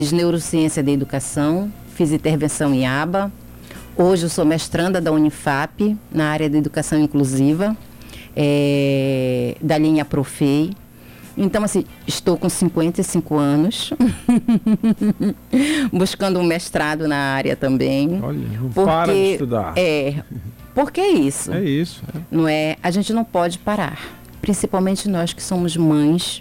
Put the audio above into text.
neurociência da educação, fiz intervenção em aba. Hoje eu sou mestranda da Unifap, na área da educação inclusiva, da linha Profei. Então, assim, estou com 55 anos, buscando um mestrado na área também. Olha, não para de estudar. Porque é isso. É isso. Não é? A gente não pode parar. Principalmente nós que somos mães,